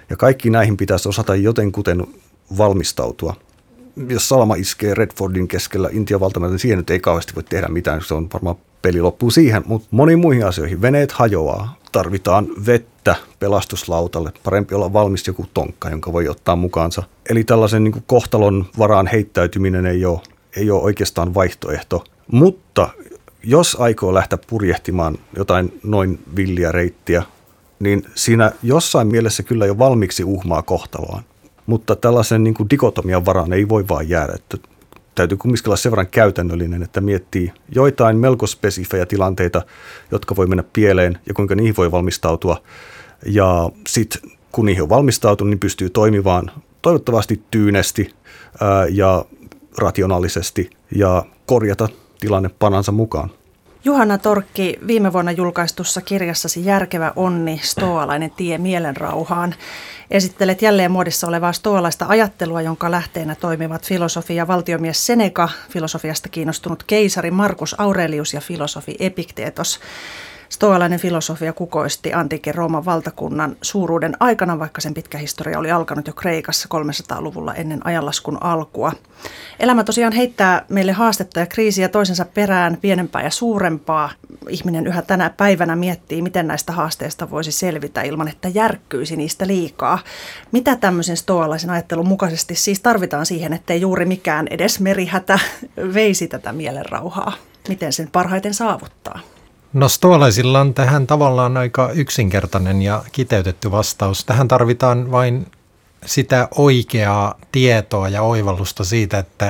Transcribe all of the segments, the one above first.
Ja kaikki näihin pitäisi osata jotenkuten valmistautua. Jos salama iskee Redfordin keskellä Intian valtamerta, niin siihen nyt ei kauheasti voi tehdä mitään. Se on varmaan peli loppuu siihen, mutta moniin muihin asioihin. Veneet hajoaa, tarvitaan vettä pelastuslautalle. Parempi olla valmis joku tonkka, jonka voi ottaa mukaansa. Eli tällaisen niin kuin kohtalon varaan heittäytyminen ei ole oikeastaan vaihtoehto. Mutta jos aikoo lähteä purjehtimaan jotain noin villiä reittiä, niin siinä jossain mielessä kyllä jo valmiiksi uhmaa kohtaloaan. Mutta tällaisen niin kuin dikotomian varaan ei voi vaan jäädä. Että täytyy kumminkin olla sen verran käytännöllinen, että miettii joitain melko spesifejä tilanteita, jotka voi mennä pieleen ja kuinka niihin voi valmistautua. Ja sitten kun niihin on valmistautunut, niin pystyy toimimaan toivottavasti tyynesti ja rationaalisesti ja korjata tilanne panansa mukaan. Juhana Torkki, viime vuonna julkaistussa kirjassasi Järkevä onni, stoalainen tie mielenrauhaan. Esittelet jälleen muodissa olevaa stoalaista ajattelua, jonka lähteenä toimivat filosofi ja valtiomies Seneca, filosofiasta kiinnostunut keisari Marcus Aurelius ja filosofi Epikteetos. Stoalainen filosofia kukoisti antiikin Rooman valtakunnan suuruuden aikana, vaikka sen pitkä historia oli alkanut jo Kreikassa 300-luvulla ennen ajanlaskun alkua. Elämä tosiaan heittää meille haastetta ja kriisiä toisensa perään, pienempää ja suurempaa. Ihminen yhä tänä päivänä miettii, miten näistä haasteista voisi selvitä ilman, että järkkyisi niistä liikaa. Mitä tämmöisen stoalaisen ajattelun mukaisesti siis tarvitaan siihen, ettei juuri mikään edes merihätä veisi tätä mielenrauhaa? Miten sen parhaiten saavuttaa? No stoalaisilla on tähän tavallaan aika yksinkertainen ja kiteytetty vastaus. Tähän tarvitaan vain sitä oikeaa tietoa ja oivallusta siitä, että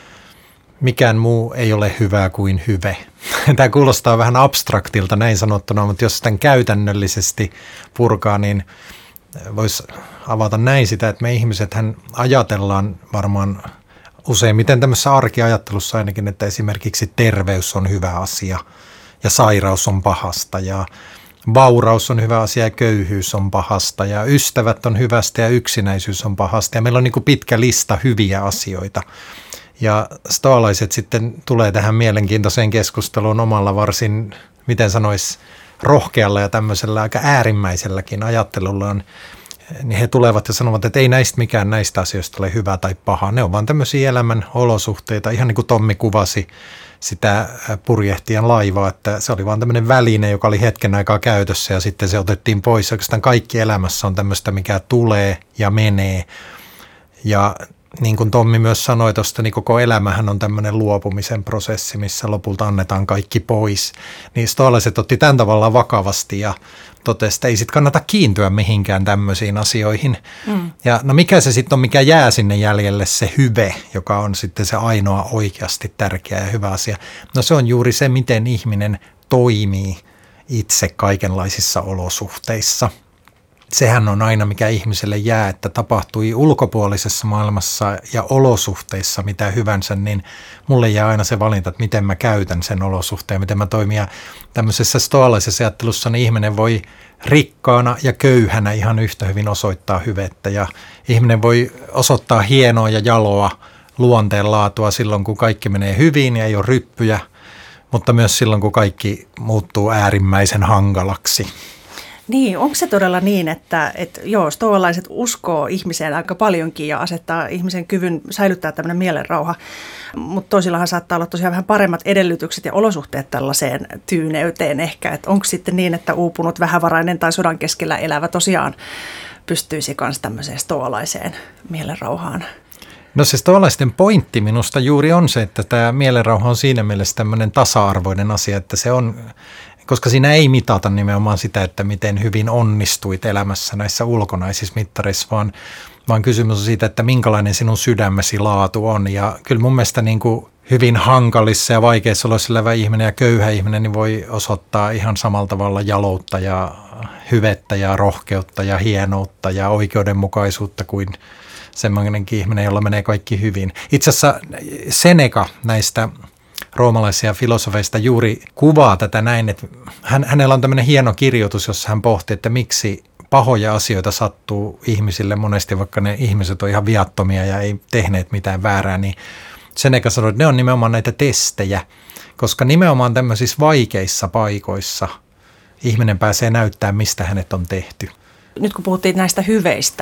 mikään muu ei ole hyvää kuin hyve. Tämä kuulostaa vähän abstraktilta näin sanottuna, mutta jos tämän käytännöllisesti purkaa, niin voisi avata näin sitä, että me ihmisethän ajatellaan varmaan useimmiten tämmöisessä arkiajattelussa ainakin, että esimerkiksi terveys on hyvä asia ja sairaus on pahasta ja vauraus on hyvä asia ja köyhyys on pahasta ja ystävät on hyvästä ja yksinäisyys on pahasta ja meillä on niin kuin pitkä lista hyviä asioita. Ja stoalaiset sitten tulee tähän mielenkiintoiseen keskusteluun omalla varsin, miten sanoisi, rohkealla ja tämmöisellä aika äärimmäiselläkin ajattelullaan. Niin he tulevat ja sanovat, että ei mikään näistä asioista ole hyvä tai paha. Ne on vaan tämmöisiä elämän olosuhteita, ihan niin kuin Tommi kuvasi sitä purjehtijan laivaa, että se oli vaan tämmöinen väline, joka oli hetken aikaa käytössä ja sitten se otettiin pois. Oikeastaan kaikki elämässä on tämmöistä, mikä tulee ja menee. Ja niin kuin Tommi myös sanoi tuosta, niin koko elämähän on tämmöinen luopumisen prosessi, missä lopulta annetaan kaikki pois. Niin stoalaiset otti tämän tavallaan vakavasti ja totesi, että ei sitten kannata kiintyä mihinkään tämmöisiin asioihin. Ja no mikä se sitten on, mikä jää sinne jäljelle, se hyve, joka on sitten se ainoa oikeasti tärkeä ja hyvä asia. No se on juuri se, miten ihminen toimii itse kaikenlaisissa olosuhteissa. Sehän on aina, mikä ihmiselle jää, että tapahtui ulkopuolisessa maailmassa ja olosuhteissa mitä hyvänsä, niin mulle jää aina se valinta, että miten mä käytän sen olosuhteen, miten mä toimin. Ja tämmöisessä stoalaisessa ajattelussa niin ihminen voi rikkaana ja köyhänä ihan yhtä hyvin osoittaa hyvettä ja ihminen voi osoittaa hienoa ja jaloa luonteenlaatua silloin, kun kaikki menee hyvin ja ei ole ryppyjä, mutta myös silloin, kun kaikki muuttuu äärimmäisen hankalaksi. Niin, onko se todella niin, että stoalaiset uskoo ihmiseen aika paljonkin ja asettaa ihmisen kyvyn säilyttää tämmöinen mielenrauha, mutta toisillahan saattaa olla tosiaan vähän paremmat edellytykset ja olosuhteet tällaiseen tyyneyteen ehkä, että onko sitten niin, että uupunut, vähävarainen tai sodan keskellä elävä tosiaan pystyisi myös tämmöiseen stoalaiseen mielenrauhaan? No se stoalaisten pointti minusta juuri on se, että tämä mielenrauha on siinä mielessä tämmöinen tasa-arvoinen asia, että se on, koska siinä ei mitata nimenomaan sitä, että miten hyvin onnistuit elämässä näissä ulkonaisissa mittareissa, vaan kysymys on siitä, että minkälainen sinun sydämesi laatu on. Ja kyllä mun mielestä niin kuin hyvin hankalissa ja vaikeissa oloissa elävä ihminen ja köyhä ihminen niin voi osoittaa ihan samalla tavalla jaloutta ja hyvettä ja rohkeutta ja hienoutta ja oikeudenmukaisuutta kuin semmoinenkin ihminen, jolla menee kaikki hyvin. Itse asiassa Seneca näistä roomalaisia filosofeista juuri kuvaa tätä näin, että hänellä on tämmöinen hieno kirjoitus, jossa hän pohti, että miksi pahoja asioita sattuu ihmisille monesti, vaikka ne ihmiset on ihan viattomia ja ei tehneet mitään väärää, niin Seneca sanoi, että ne on nimenomaan näitä testejä, koska nimenomaan tämmöisissä vaikeissa paikoissa ihminen pääsee näyttämään, mistä hänet on tehty. Nyt kun puhuttiin näistä hyveistä,